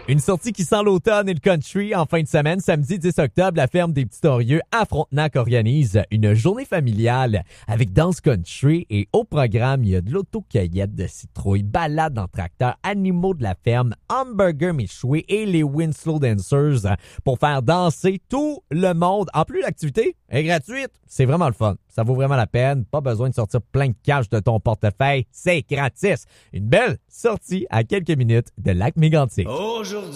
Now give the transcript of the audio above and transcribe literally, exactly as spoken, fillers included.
Une sortie qui sent l'automne et le country en fin de semaine. Samedi dix octobre, la ferme des Petits Torieux à Frontenac organise une journée familiale avec danse country et au programme, il y a de l'autocueillette de citrouilles, balade en tracteur, animaux de la ferme, hamburger méchoué et les Winslow Dancers pour faire danser tout le monde. En plus, l'activité est gratuite. C'est vraiment le fun. Ça vaut vraiment la peine. Pas besoin de sortir plein de cash de ton portefeuille. C'est gratis. Une belle sortie à quelques minutes de Lac-Mégantic. Aujourd'hui.